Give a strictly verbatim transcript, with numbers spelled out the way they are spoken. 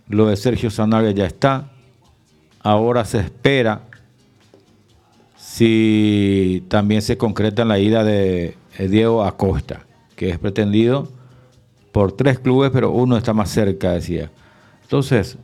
Lo de Sergio Sanabria ya está. Ahora se espera si también se concreta la ida de Diego Acosta, que es pretendido por tres clubes, pero uno está más cerca, decía. Entonces,